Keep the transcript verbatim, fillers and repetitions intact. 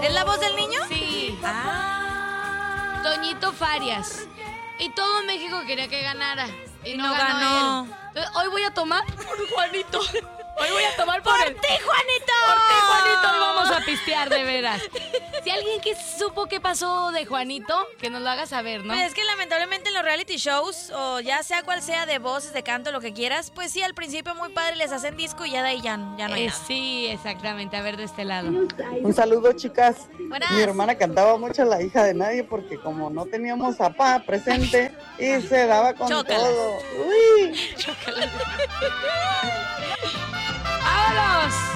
¿Es la voz del niño? Sí. Ah. Toñito Farias. Y todo México quería que ganara. Y, Y no, no ganó, ganó. él. Entonces, hoy voy a tomar por Juanito. Hoy voy a tomar por, ¡Por él. ti, Juanito! Por ti, Juanito, hoy vamos a pistear, de veras. Si alguien que supo qué pasó de Juanito, que nos lo haga saber, ¿no? Pues es que lamentablemente en los reality shows, o ya sea cual sea de voces, de canto, lo que quieras, pues sí, al principio muy padre les hacen disco y ya de ahí ya, ya no hay Eh, nada. sí, exactamente. A ver, de este lado. Un saludo, chicas. Buenas. Mi hermana cantaba mucho La hija de nadie porque como no teníamos a papá presente y se daba con Chócalas. todo. Uy. ¡Vámonos!